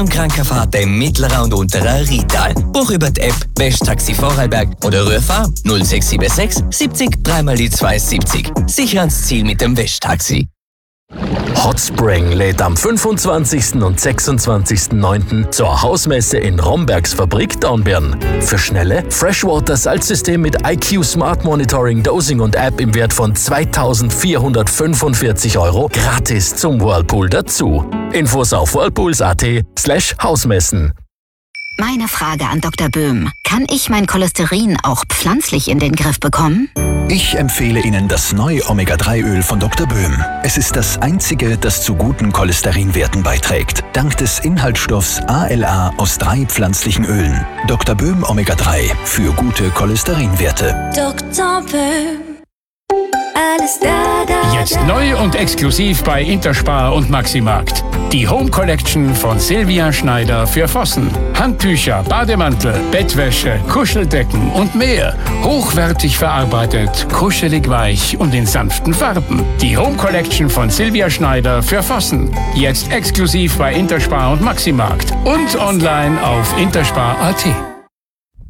Krankenfahrt im mittleren und unteren Rheintal. Buch über die App Westtaxi Vorarlberg oder ruf an 0676 70 3x72. Sicher ans Ziel mit dem Westtaxi. Hotspring lädt am 25. und 26.09. zur Hausmesse in Rombergs Fabrik Dornbirn. Für schnelle Freshwater-Salzsystem mit IQ Smart Monitoring, Dosing und App im Wert von 2.445 € gratis zum Whirlpool dazu. Infos auf whirlpools.at/Hausmessen. Meine Frage an Dr. Böhm. Kann ich mein Cholesterin auch pflanzlich in den Griff bekommen? Ich empfehle Ihnen das neue Omega-3-Öl von Dr. Böhm. Es ist das einzige, das zu guten Cholesterinwerten beiträgt. Dank des Inhaltsstoffs ALA aus 3 pflanzlichen Ölen. Dr. Böhm Omega-3 für gute Cholesterinwerte. Dr. Böhm. Alles da. Jetzt neu und exklusiv bei Interspar und Maximarkt. Die Home Collection von Silvia Schneider für Vossen. Handtücher, Bademantel, Bettwäsche, Kuscheldecken und mehr. Hochwertig verarbeitet, kuschelig weich und in sanften Farben. Die Home Collection von Silvia Schneider für Vossen. Jetzt exklusiv bei Interspar und Maximarkt. Und online auf interspar.at.